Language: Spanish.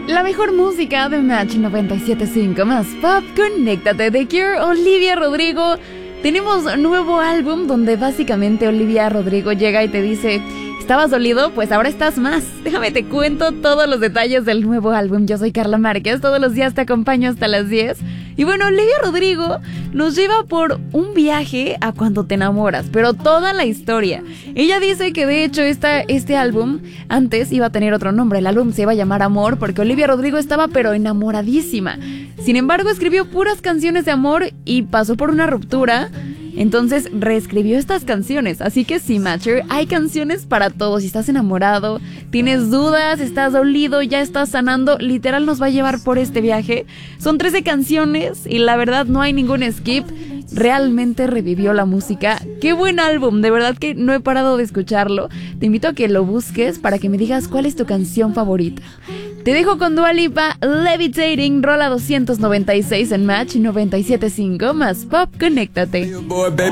La mejor música de Match 97.5 más Pop. Conéctate. The Cure, Olivia Rodrigo. Tenemos un nuevo álbum donde básicamente Olivia Rodrigo llega y te dice: ¿estabas dolido? Pues ahora estás más. Déjame te cuento todos los detalles del nuevo álbum. Yo soy Carla Márquez, todos los días te acompaño hasta las 10. Y bueno, Olivia Rodrigo nos lleva por un viaje a cuando te enamoras, pero toda la historia. Ella dice que de hecho este álbum antes iba a tener otro nombre. El álbum se iba a llamar Amor porque Olivia Rodrigo estaba pero enamoradísima. Sin embargo, escribió puras canciones de amor y pasó por una ruptura. Entonces reescribió estas canciones. Así que sí, Matcher, hay canciones para todos. Si estás enamorado, tienes dudas, estás dolido, ya estás sanando, literal nos va a llevar por este viaje. Son 13 canciones y la verdad no hay ningún skip. Realmente revivió la música. Qué buen álbum, de verdad que no he parado de escucharlo. Te invito a que lo busques para que me digas cuál es tu canción favorita. Te dejo con Dua Lipa, Levitating, rola 296 en Match 97.5 más Pop. Conéctate.